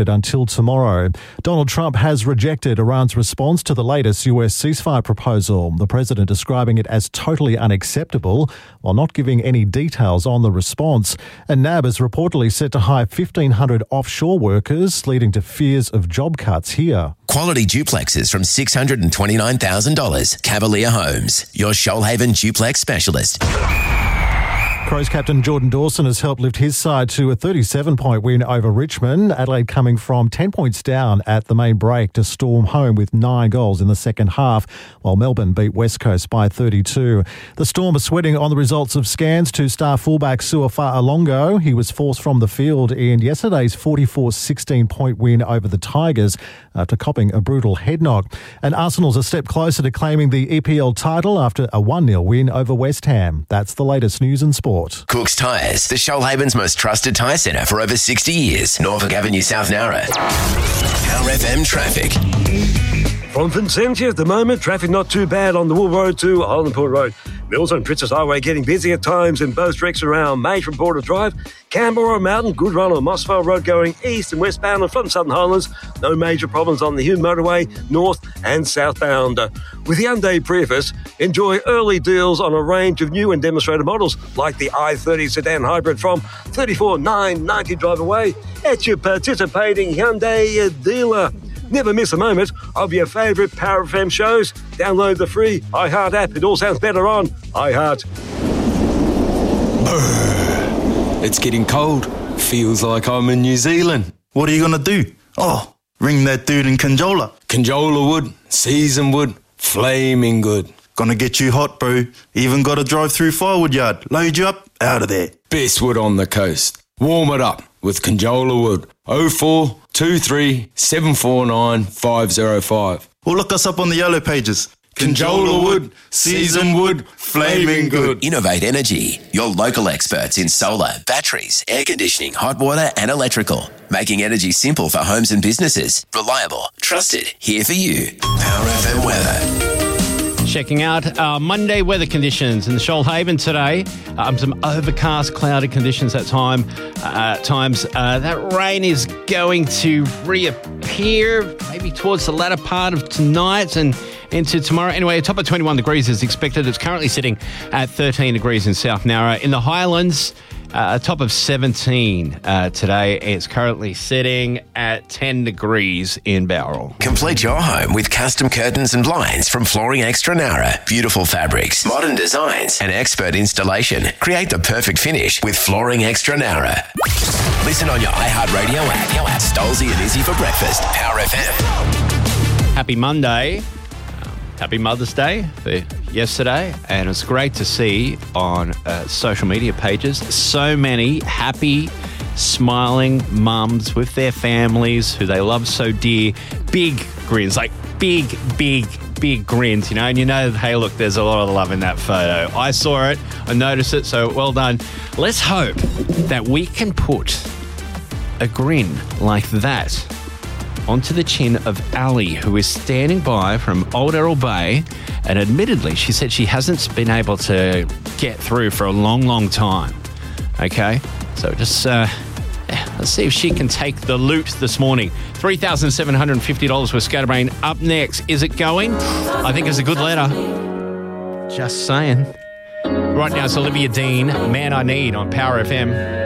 until tomorrow. Donald Trump has rejected Iran's response to the latest US ceasefire proposal, the president describing it as totally unacceptable while not giving any details on the response. And NAB is reportedly set to hire 1,500 offshore workers, leading to fears of job cuts here. Quality duplexes from $629,000. Cavalier Homes, your Shoalhaven duplex specialist. Crows captain Jordan Dawson has helped lift his side to a 37-point win over Richmond. Adelaide coming from 10 points down at the main break to storm home with 9 goals in the second half, while Melbourne beat West Coast by 32. The Storm are sweating on the results of scans to star fullback Suafa Alongo. He was forced from the field in yesterday's 44-16-point win over the Tigers after copping a brutal head knock. And Arsenal's a step closer to claiming the EPL title after a 1-0 win over West Ham. That's the latest news and sport. Cook's Tyres, the Shoalhaven's most trusted tyre centre for over 60 years. Norfolk Avenue, South Nowra. Power FM traffic. From Vincentia at the moment, traffic not too bad on the Wool Road to Hollandport Road. Mills and Princess Highway getting busy at times in both directions around May from Border Drive. Canberra Mountain, good run on Mossvale Road going east and westbound and from Southern Highlands. No major problems on the Hume Motorway, north and southbound. With Hyundai Prius, enjoy early deals on a range of new and demonstrated models like the i30 sedan hybrid from $34,990 drive away at your participating Hyundai dealer. Never miss a moment of your favourite Power FM shows. Download the free iHeart app. It all sounds better on iHeart. It's getting cold. Feels like I'm in New Zealand. What are you going to do? Oh, ring that dude in Conjola. Conjola wood, seasoned wood, flaming good. Gonna get you hot, bro. Even got to drive through Firewood Yard. Load you up, out of there. Best wood on the coast. Warm it up with Conjola wood. 04 23 749 505. Or look us up on the yellow pages. Conjola wood, seasoned wood, flaming good. Innovate Energy, your local experts in solar, batteries, air conditioning, hot water and electrical. Making energy simple for homes and businesses. Reliable, trusted, here for you. Power FM weather. Checking out Monday weather conditions in the Shoalhaven today. Some overcast, cloudy conditions at times. That rain is going to reappear maybe towards the latter part of tonight and into tomorrow. Anyway, a top of 21 degrees is expected. It's currently sitting at 13 degrees in South Nowra. In the Highlands, a top of 17 today. It's currently sitting at 10 degrees in Bowral. Complete your home with custom curtains and blinds from Flooring Extra Nowra. Beautiful fabrics, modern designs, and expert installation. Create the perfect finish with Flooring Extra Nowra. Listen on your iHeartRadio app. Stolzy and Izzy for breakfast. Power FM. Happy Monday. Happy Mother's Day for yesterday, and it's great to see on social media pages so many happy, smiling mums with their families who they love so dear. Big grins, like big grins, you know, and you know, hey, look, there's a lot of love in that photo. I saw it, I noticed it, so well done. Let's hope that we can put a grin like that onto the chin of Ali, who is standing by from Old Errol Bay, and admittedly, she said she hasn't been able to get through for a long time. Okay, so just let's see if she can take the loot this morning. $3,750 with Scatterbrain up next. Is it going? I think it's a good letter. Just saying. Right now, it's Olivia Dean, Man I Need on Power FM.